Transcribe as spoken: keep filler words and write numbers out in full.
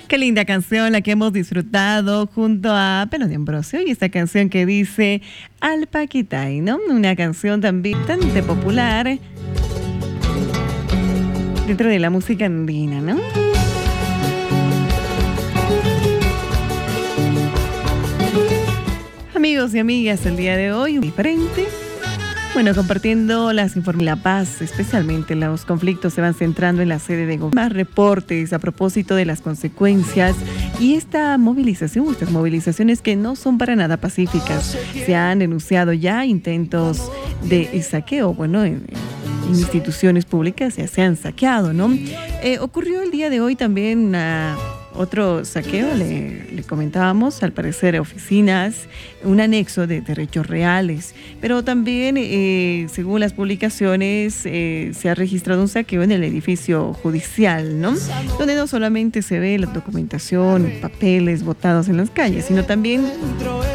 Qué linda canción la que hemos disfrutado junto a Pelo de Ambrosio y esta canción que dice Alpaquitay, ¿no? Una canción también bastante popular dentro de la música andina, ¿no? Amigos y amigas, el día de hoy diferente. Bueno, compartiendo las informaciones de la paz, especialmente los conflictos se van centrando en la sede de gobierno. Más reportes a propósito de las consecuencias y esta movilización, estas movilizaciones que no son para nada pacíficas. Se han denunciado ya intentos de saqueo, bueno, en, en instituciones públicas ya se han saqueado, ¿no? Eh, ocurrió el día de hoy también una... Otro saqueo, le, le comentábamos, al parecer oficinas, un anexo de derechos reales, pero también, eh, según las publicaciones, eh, se ha registrado un saqueo en el edificio judicial, ¿no? Donde no solamente se ve la documentación, papeles botados en las calles, sino también